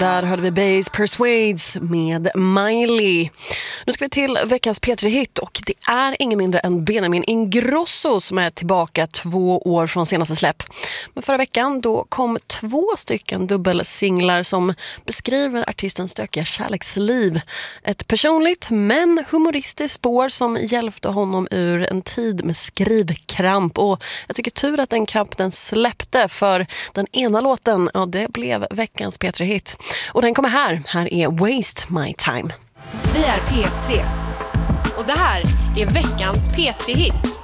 Där hörde vi Bass Persuades med Miley. Nu ska vi till veckans P3-hit och det är ingen mindre än Benjamin Ingrosso som är tillbaka 2 år från senaste släpp. Men förra veckan då kom 2 stycken dubbelsinglar som beskriver artistens stökiga kärleksliv. Ett personligt men humoristiskt spår som hjälpte honom ur en tid med skrivkramp. Och jag tycker tur att den krampen släppte, för den ena låten, ja, det blev veckans P3-hit. Och den kommer här. Här är Waste My Time. Vi är P3 och det här är veckans P3-hit.